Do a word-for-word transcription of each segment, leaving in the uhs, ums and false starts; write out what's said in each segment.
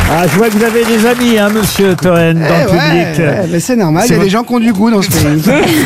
Ah, je vois que vous avez des amis, hein, monsieur Toen, dans Eh le ouais, public. ouais, mais c'est normal, C'est il y a vrai. des gens qui ont du goût dans ce pays.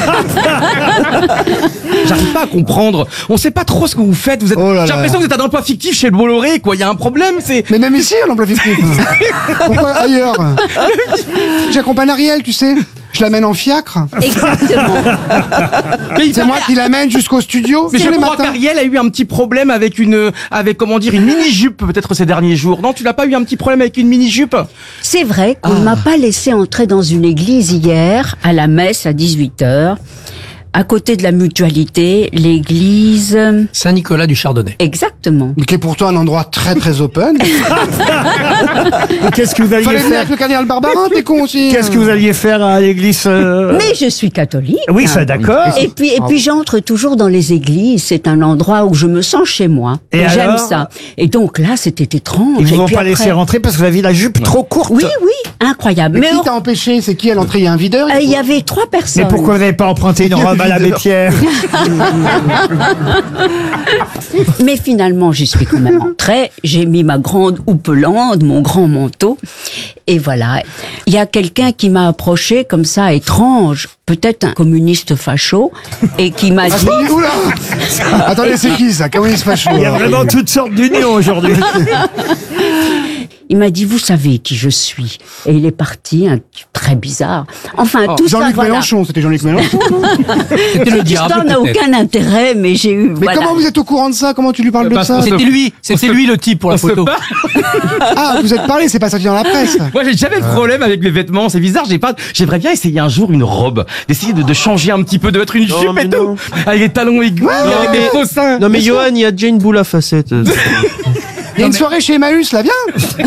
J'arrive pas à comprendre. On sait pas trop ce que vous faites. Vous êtes... Oh là là. J'ai l'impression que vous êtes un emploi fictif chez le Bolloré, quoi. Il y a un problème, c'est... Mais même ici, on l'emploi fictif. Pourquoi ailleurs? J'accompagne Ariel, tu sais. Je l'amène en fiacre. Exactement. Mais il C'est moi qui l'amène jusqu'au studio. Mais tous je les crois matins. qu'Ariel a eu un petit problème avec une, avec comment dire, une mini-jupe peut-être ces derniers jours. Non, tu n'as pas eu un petit problème avec une mini-jupe? C'est vrai qu'on ne m'a pas laissé entrer dans une église hier, à la messe à dix-huit heures. À côté de la mutualité, l'église... Saint-Nicolas du Chardonnay. Exactement. Mais qui est pourtant un endroit très très open. Qu'est-ce que vous alliez Fallait venir faire avec le cardinal Barbarin, t'es con aussi. Qu'est-ce que vous alliez faire à l'église euh, Mais je suis catholique. Oui, hein. ça, d'accord. Et puis, et puis j'entre toujours dans les églises. C'est un endroit où je me sens chez moi. Et Et j'aime alors ça. Et donc là, c'était étrange. Ils vous Et ont puis pas après- laissé rentrer parce que vous aviez la jupe trop courte. Oui, oui, incroyable. Mais Mais qui t'a empêché? C'est qui à l'entrée? Il y a un videur? euh, il y avait trois personnes. Mais pourquoi vous n'avez pas emprunté une robe à l'abbé Pierre? Mais finalement, j'y suis quand même entrée. J'ai mis ma grande houppelande, mon grand manteau. Et voilà. Il y a quelqu'un qui m'a approché comme ça, étrange, peut-être un communiste facho, et qui m'a dit... Attendez, oula. Attendez, c'est qui ça? Communiste facho. Il y a vraiment toutes sortes d'unions aujourd'hui. Il m'a dit, vous savez qui je suis. Et il est parti, un type très bizarre. Enfin, Oh, tout ça, Jean-Luc voilà. Mélenchon, c'était Jean-Luc Mélenchon. C'était le Cette diable, histoire n'a peut-être. aucun intérêt, mais j'ai eu... Mais voilà. comment vous êtes au courant de ça? Comment tu lui parles de Parce ça? qu'on C'était lui, c'était lui le type pour la On se photo. bat. Ah, vous êtes parlé, c'est pas sorti dans la presse. Moi, j'ai jamais de problème avec les vêtements. C'est bizarre. J'ai pas. J'aimerais bien essayer un jour une robe, d'essayer de, de changer un petit peu, de mettre une jupe mais et tout, non. avec les talons aigus, avec mais- des faux seins. Non mais Johan, il y a déjà une boule à facettes. Il y a une soirée chez Emmaüs, là, viens.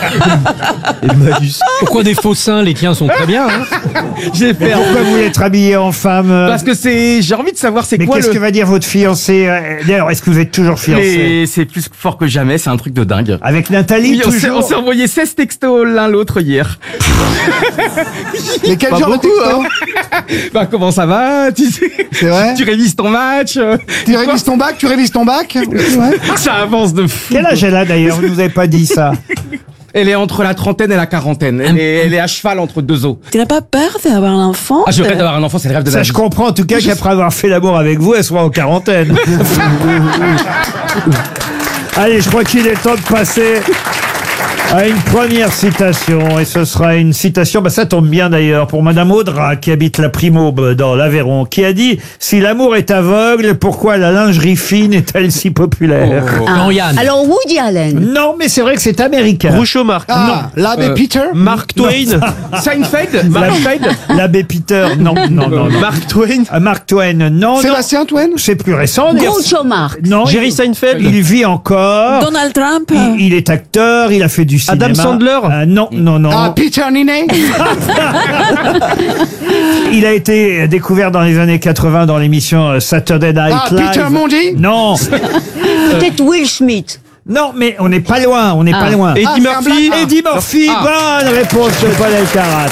Pourquoi des faux seins? Les tiens sont très bien. Hein. J'ai fait. Pourquoi vous voulez être habillé en femme euh Parce que c'est. J'ai envie de savoir c'est Mais quoi qu'est-ce le. que va dire votre fiancé euh, D'ailleurs, est-ce que vous êtes toujours fiancé? Mais c'est plus fort que jamais. C'est un truc de dingue. Avec Nathalie, Oui, on s'est toujours on s'est envoyé seize textos l'un l'autre hier. Mais quel Pas genre de beaucoup, texto? Bah comment ça va? Tu, sais, C'est vrai? tu révises ton match. euh, Tu révises ton bac, tu révises ton bac. Ouais. Ça avance de fou. Quel âge elle a d'ailleurs? Vous nous avez pas dit ça. Elle est entre la trentaine et la quarantaine. Elle est, elle est à cheval entre deux os. Tu n'as pas peur d'avoir un enfant Ah, je rêve d'avoir un enfant, c'est le rêve de ma Ça, vie. je comprends en tout cas qu'après avoir fait l'amour avec vous, elle soit en quarantaine. Allez, je crois qu'il est temps de passer à une première citation. Et ce sera une citation, bah ça tombe bien d'ailleurs, pour Madame Audra, qui habite la Primaube dans l'Aveyron, qui a dit « Si l'amour est aveugle, pourquoi la lingerie fine est-elle si populaire Ah. Jean-Yann. Alors, Woody Allen. Non, mais c'est vrai que c'est américain. Groucho Marx. Ah, l'abbé Euh, Peter. Mark Twain. Seinfeld Seinfeld L'abbé Peter, non, non, non, non. Mark Twain. Euh, Mark Twain, non, non. Sébastien Toen. C'est plus récent. d'ailleurs. Groucho Marx. Non, Jerry il, Seinfeld. il vit encore. Donald Trump. Il, il est acteur, il a fait du cinéma. Adam Sandler. Euh, Non, non, non. Ah, Peter Ninet. Il a été découvert dans les années quatre-vingts dans l'émission euh, Saturday Night Ah, Live. Peter Mondi. Non, Peut-être Will Smith. non, mais on n'est pas loin, on n'est Ah. pas loin. Eddie Ah, c'est un Murphy. black. Eddie Murphy, Ah. bonne réponse de Paul Elkarat.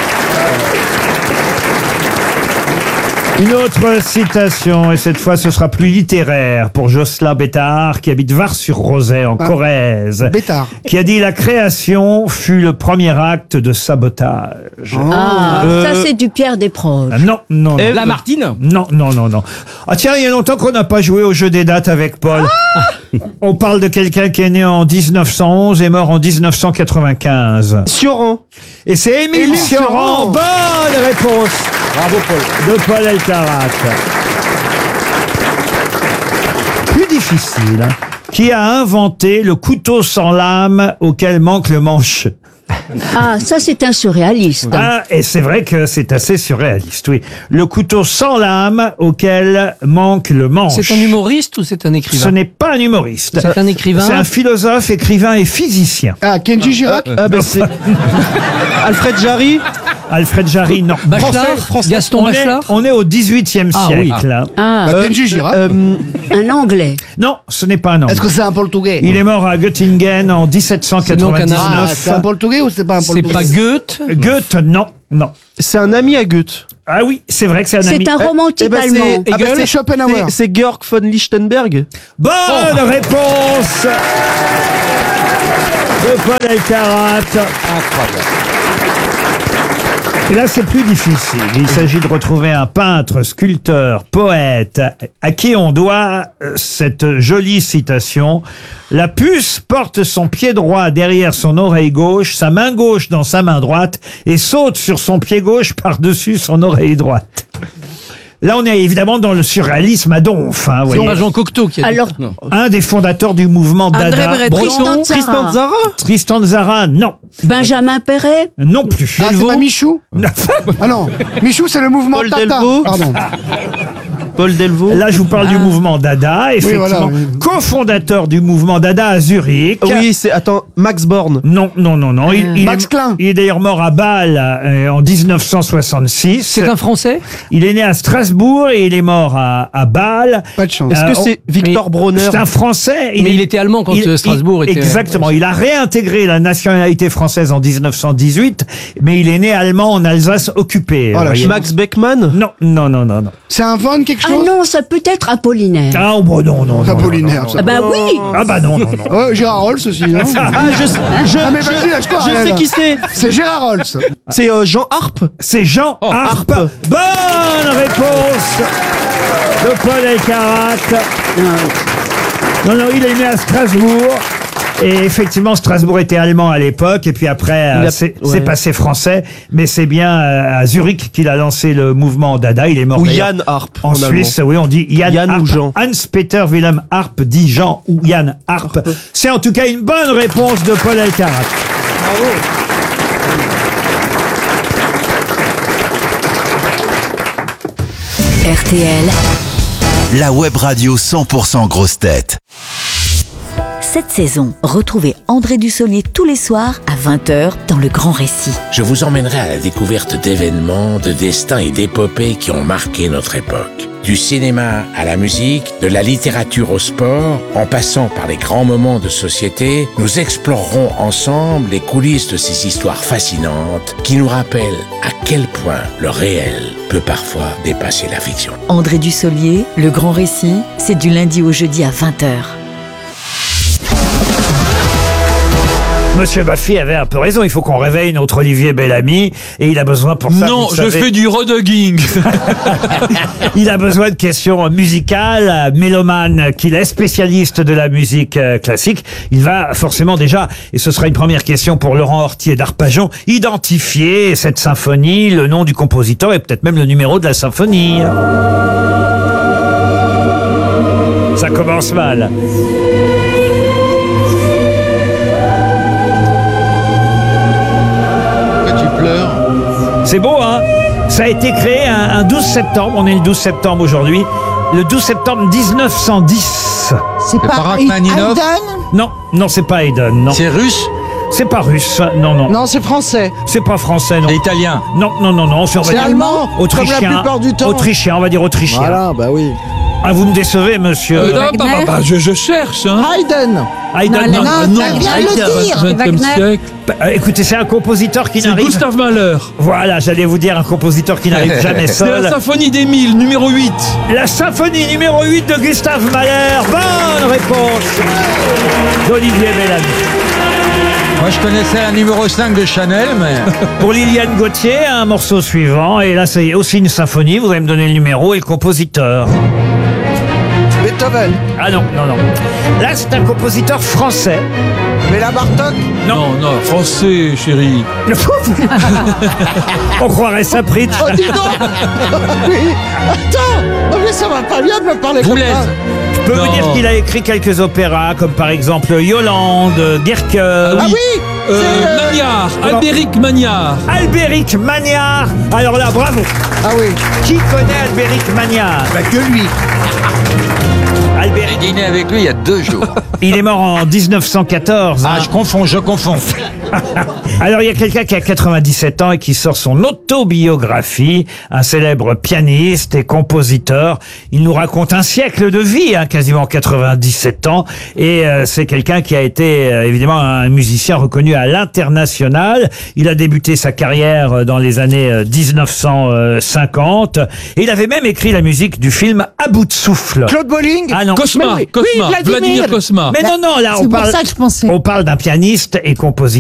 Une autre citation, et cette fois ce sera plus littéraire, pour Jocelyn Bétard, qui habite Var-sur-Rosay en Ah. Corrèze, Bétard. qui a dit « La création fut le premier acte de sabotage Ah, Euh, ça c'est du Pierre Desproges. Ah, Non, non, non. Ève. La Martine Non, non, non, non. Ah tiens, il y a longtemps qu'on n'a pas joué au jeu des dates avec Paul. On parle de quelqu'un qui est né en dix-neuf cent onze et mort en dix-neuf cent quatre-vingt-quinze. Sioran. Et c'est Émile Émile Sioran. Sioran. Bonne réponse Bravo Paul. de Paul Elkarat. Plus difficile. Hein. Qui a inventé le couteau sans lame auquel manque le manche? Ah, ça c'est un surréaliste. Ah, et c'est vrai que c'est assez surréaliste, oui. Le couteau sans lame auquel manque le manche. C'est un humoriste ou c'est un Ce écrivain? n'est pas un humoriste. C'est un écrivain. C'est un philosophe, écrivain et physicien. Ah, Kenji Girac. Ah ben c'est Alfred Jarry. Alfred Jarry, non. Bachelard. Gaston On est, Bachelard. on est au dix-huitième Ah, oui. siècle. hein. Ah, Ah, Kenji Girac. Euh, un Anglais. Non, ce n'est pas un Anglais. Est-ce que c'est un portugais? Il est mort à Göttingen en dix-sept cent Ah, quatre-vingt-dix-neuf. c'est un portugais ou c'est pas un C'est portugais? pas Goethe. Goethe, non, non. c'est un ami à Goethe. Ah oui, c'est vrai que c'est un ami. C'est un romantique Eh ben, allemand. c'est- Ah, bah, Hegel. c'est Schopenhauer. C'est- C'est Georg von Lichtenberg. Bonne réponse de Paul Elkarat. Et là, c'est plus difficile. Il s'agit de retrouver un peintre, sculpteur, poète, à qui on doit euh, cette jolie citation. La puce porte son pied droit derrière son oreille gauche, sa main gauche dans sa main droite, et saute sur son pied gauche par-dessus son oreille droite. Là, on est évidemment dans le surréalisme à donf. Hein, vous C'est voyez. pas Jean Cocteau qui a dit. Alors, Un des fondateurs du mouvement André Dada. Breton. Tristan Tristan Tzara, Tzara. Tristan Tzara, non. Benjamin Perret, Non plus. Ah, c'est pas Michou Ah non, Michou, c'est le mouvement Paul Tata. Delvaux. Pardon. Paul Delvaux. Là, je vous parle du mouvement Dada, effectivement. voilà, oui. Co-fondateur du mouvement Dada à Zurich. Oui, c'est. Attends, Max Born. Non, non, non, non. Il, il Max est, Klein. il est d'ailleurs mort à Bâle euh, en dix-neuf cent soixante-six. C'est un Français? Il est né à Strasbourg et il est mort à, à Bâle. Pas de chance. Est-ce Euh, que c'est Victor Bronner? C'est un Français. Mais il était allemand quand, euh, Strasbourg il- était- Exactement. Il a réintégré la nationalité française en dix-neuf cent dix-huit, mais il est né allemand en Alsace occupée. Oh la vous voyez. Max Beckmann? Non, non, non, non, non. C'est un Von quelque ah chose non, ça peut être Apollinaire. Ah, oh, bon, non, non, non. Apollinaire, non, non, ça. Ah ben oui. non. Ah bah non, non, non. Oh, Gérard Rolls aussi, non Ah, je, je, Ah, mais vas-y, lâche-toi, je Ariel. sais qui c'est. C'est Gérard Rolls. C'est euh, Jean Harpe. C'est Jean Harpe. Harpe. Bonne réponse de Paul Elkarat. Non, non, il est né à Strasbourg. Et effectivement, Strasbourg était allemand à l'époque, et puis après, Il euh, a- c'est ouais. c'est passé français, mais c'est bien euh, à Zurich qu'il a lancé le mouvement Dada. Il est mort Ou d'ailleurs Yann Harpe. en Suisse. Oui, on dit Yann, Yann Harpe. ou Jean. Hans-Peter Wilhelm Harpe dit Jean ou Yann Harpe. C'est en tout cas une bonne réponse de Paul Elkarat. R T L, La web radio cent pour cent grosse tête. cette saison, retrouvez André Dussolier tous les soirs à vingt heures dans Le Grand Récit. Je vous emmènerai à la découverte d'événements, de destins et d'épopées qui ont marqué notre époque. Du cinéma à la musique, de la littérature au sport, en passant par les grands moments de société, nous explorerons ensemble les coulisses de ces histoires fascinantes qui nous rappellent à quel point le réel peut parfois dépasser la fiction. André Dussolier, Le Grand Récit, c'est du lundi au jeudi à vingt heures. Monsieur Baffy avait un peu raison. Il faut qu'on réveille notre Olivier Bellamy. Et il a besoin pour ça. Non, vous je savez, fais du redogging. Il a besoin de questions musicales. Mélomane qu'il est, spécialiste de la musique euh, classique. Il va forcément déjà, et ce sera une première question pour Laurent Hortier d'Arpajon, identifier cette symphonie, le nom du compositeur et peut-être même le numéro de la symphonie. Ça commence mal. C'est beau, hein? Ça a été créé un, un douze septembre. On est le douze septembre aujourd'hui. Le douze septembre dix-neuf cent dix. C'est pas Haydn? Non, non, c'est pas Haydn. Non, C'est russe? c'est pas russe. Non, non. Non, c'est français. C'est pas français. Non. C'est italien? Non, non, non, non. on va C'est dire allemand. Autrichien. Comme la plupart du temps. Autrichien. On va dire autrichien. Voilà, bah oui. Ah, vous me décevez, monsieur. Euh, non, bah, bah, bah, je, je cherche, hein. Haydn. Haydn, non. non, non, t'as bien le dire. vingtième siècle. Bah, euh, écoutez, c'est un compositeur qui C'est n'arrive. Gustave Mahler. Voilà, j'allais vous dire un compositeur qui n'arrive jamais C'est la seul. symphonie d'Émile, numéro huit. La symphonie numéro huit de Gustave Mahler. Bonne réponse d'Olivier Bellamy. Moi, je connaissais la numéro cinq de Chanel, mais... Pour Liliane Gauthier, un morceau suivant. Et là, c'est aussi une symphonie. Vous allez me donner le numéro et le compositeur. Beethoven. Ah non, non, non. Là, c'est un compositeur français. Béla Bartok. Non, non, français, chérie. On croirait ça, Pritch. Oh, dis donc. Oui. Attends. Oh, mais ça va pas bien de me parler comme Boulez. ça. Je peux vous Non. dire qu'il a écrit quelques opéras, comme par exemple Yolande, Dirke, Ah oui. Euh, c'est, euh, Magnard, Albéric Magnard. Albéric Magnard. Alors là, bravo. Ah oui. Qui connaît Albéric Magnard? Bah que lui. Albéric, J'ai dîné avec lui il y a deux jours. il est mort en dix-neuf cent quatorze. Ah, hein. je confonds, je confonds. Alors, il y a quelqu'un qui a quatre-vingt-dix-sept ans et qui sort son autobiographie, un célèbre pianiste et compositeur. Il nous raconte un siècle de vie, hein, quasiment quatre-vingt-dix-sept ans, et euh, c'est quelqu'un qui a été euh, évidemment un musicien reconnu à l'international. Il a débuté sa carrière euh, dans les années euh, dix-neuf cent cinquante, et il avait même écrit la musique du film À bout de souffle. Claude Bolling. Ah non. Cosma, Mais oui, Cosma, oui, Vladimir. Vladimir Cosma. Mais non, non, là, C'est on pour parle, ça que je pensais. on parle d'un pianiste et compositeur